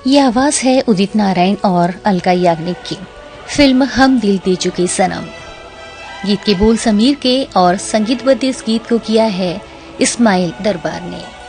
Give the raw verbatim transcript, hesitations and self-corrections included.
ये आवाज है उदित नारायण और अलका याग्निक की। फिल्म हम दिल दे चुके सनम। गीत के बोल समीर के और संगीतबद्ध इस गीत को किया है इस्माइल दरबार ने।